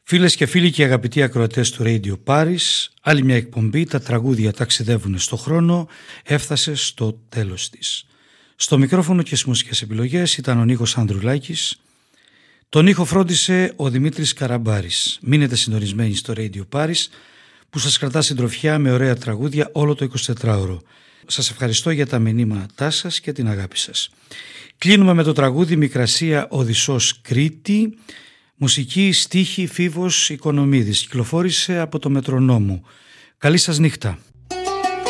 Φίλες και φίλοι και αγαπητοί ακροατές του Radio Paris, άλλη μια εκπομπή «Τα τραγούδια ταξιδεύουν στο χρόνο» έφτασε στο τέλος της. Στο μικρόφωνο και στις μουσικές επιλογές ήταν ο Νίκος Ανδρουλάκης. Τον ήχο φρόντισε ο Δημήτρης Καραμπάρης. Μείνετε συντονισμένοι στο Radio Paris που σας κρατά συντροφιά με ωραία τραγούδια όλο το 24ωρο. Σας ευχαριστώ για τα μηνύματά σας και την αγάπη σας. Κλείνουμε με το τραγούδι «Μικρασία Οδυσσός Κρήτη». Μουσική, στίχη, Φίβος Οικονομίδης. Κυκλοφόρησε από το Μετρονόμο. Καλή σας νύχτα.